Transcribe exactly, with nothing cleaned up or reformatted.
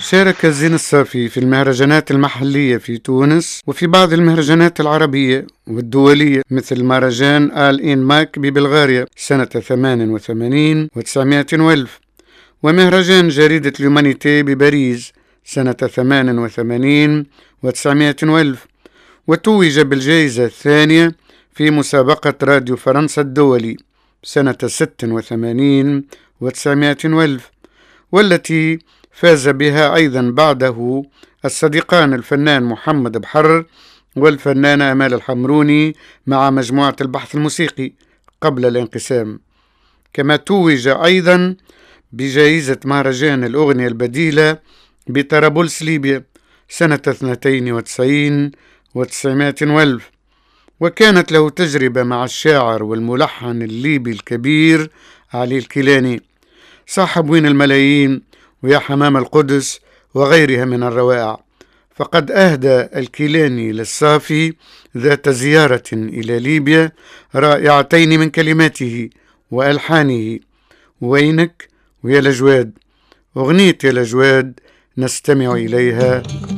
شارك زين الصافي في المهرجانات المحلية في تونس وفي بعض المهرجانات العربية والدولية مثل مهرجان آل إين ماك ببلغاريا سنة ثمانين وثمانين وتسعمائة وألف، ومهرجان جريدة اليومانيتي بباريس سنة ثمانين وثمانين وتسعمائة ألف، وتوج بالجائزة الثانية في مسابقة راديو فرنسا الدولي سنة ست وثمانين وتسعمائة ألف، والتي فاز بها أيضا بعده الصديقان الفنان محمد بحر والفنانة أمال الحمروني مع مجموعة البحث الموسيقي قبل الانقسام. كما توج أيضا بجائزة مهرجان الأغنية البديلة بطرابلس ليبيا سنة اثنتين وتسعين وتسعمائة ألف، وكانت له تجربة مع الشاعر والملحن الليبي الكبير علي الكيلاني صاحب وين الملايين ويا حمام القدس وغيرها من الروائع. فقد أهدى الكيلاني للصافي ذات زيارة إلى ليبيا رائعتين من كلماته وألحانه، وينك ويا لجواد. أغنية يا لجواد نستمع إليها